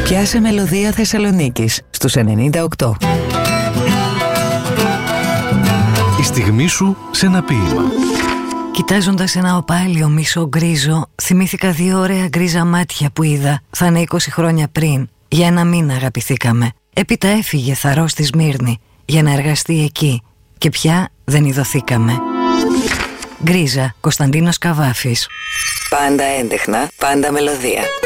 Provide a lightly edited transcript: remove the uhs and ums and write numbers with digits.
Πιάσε μελωδία Θεσσαλονίκης στους 98. Η στιγμή σου σε ένα ποίημα. Κοιτάζοντας ένα οπάλιο μισό γκρίζο, θυμήθηκα 2 ωραία γκρίζα μάτια που είδα, θα είναι 20 χρόνια πριν. Για 1 μήνα αγαπηθήκαμε. Έπειτα έφυγε θαρώ στη Σμύρνη για να εργαστεί εκεί και πια δεν ειδωθήκαμε. Γκρίζα, Κωνσταντίνος Καβάφης. Πάντα έντεχνα, πάντα μελωδία.